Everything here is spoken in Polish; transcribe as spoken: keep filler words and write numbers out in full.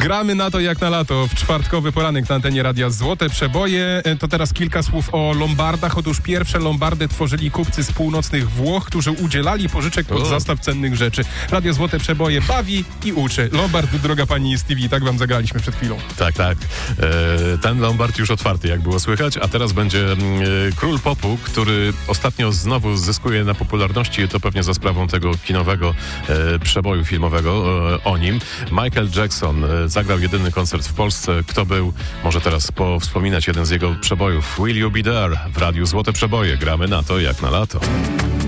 Gramy na to jak na lato. W czwartkowy poranek na antenie Radia Złote Przeboje. To teraz kilka słów o lombardach. Otóż pierwsze lombardy tworzyli kupcy z północnych Włoch, którzy udzielali pożyczek pod O. zastaw cennych rzeczy. Radio Złote Przeboje bawi i uczy. Lombard, droga pani Stevie, tak wam zagraliśmy przed chwilą. Tak, tak. E, ten lombard już otwarty, jak było słychać, a teraz będzie e, król popu, który ostatnio znowu zyskuje na popularności, to pewnie za sprawą tego kinowego e, przeboju filmowego e, o nim. Michael Jackson e, zagrał jedyny koncert w Polsce. Kto był? Może teraz powspominać jeden z jego przebojów. Will You Be There? W Radiu Złote Przeboje. Gramy na to jak na lato.